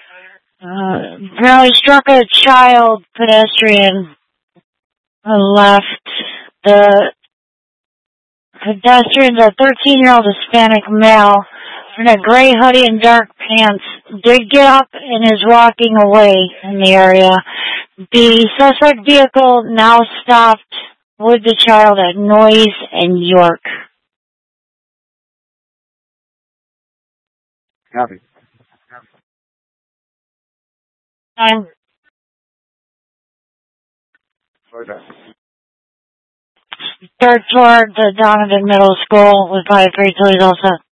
Apparently struck a child pedestrian and left. The pedestrian, a 13-year-old Hispanic male in a gray hoodie and dark pants, did get up and is walking away in the area. The suspect vehicle now stopped with the child at Noyes and York. Copy. Time. Start toward the Donovan Middle School with 5-3 till he's all set.